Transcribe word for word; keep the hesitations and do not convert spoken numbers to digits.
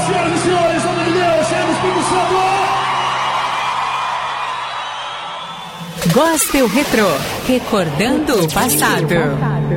senhoras e senhores, em nome de Deus, Senhor do Espírito Santo. Gospel Retrô, recordando o passado.